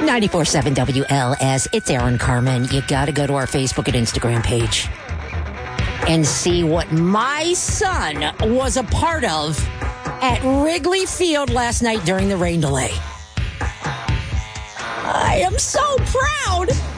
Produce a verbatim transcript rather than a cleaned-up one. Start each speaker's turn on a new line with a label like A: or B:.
A: ninety-four point seven W L S. It's Aaron Carmen. You got to go to our Facebook and Instagram page and see what my son was a part of at Wrigley Field last night during the rain delay. I am so proud.